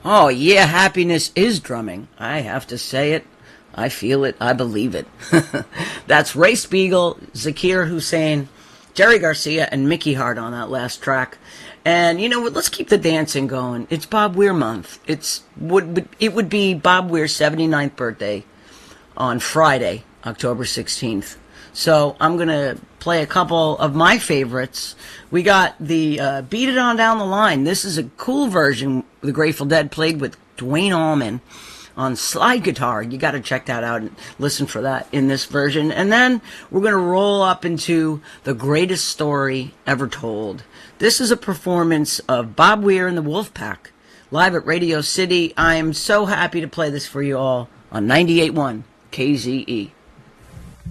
Oh, yeah, happiness is drumming. I have to say it. I feel it. I believe it. That's Ray Spiegel, Zakir Hussain, Jerry Garcia, and Mickey Hart on that last track. And you know what? Let's keep the dancing going. It's Bob Weir month. It would be Bob Weir's 79th birthday on Friday, October 16th. So I'm going to play a couple of my favorites. We got the Beat It On Down the Line. This is a cool version the Grateful Dead played with Duane Allman on slide guitar. You got to check that out and listen for that in this version. And then we're going to roll up into The Greatest Story Ever Told. This is a performance of Bob Weir and the Wolfpack live at Radio City. I am so happy to play this for you all on 98.1 KZE.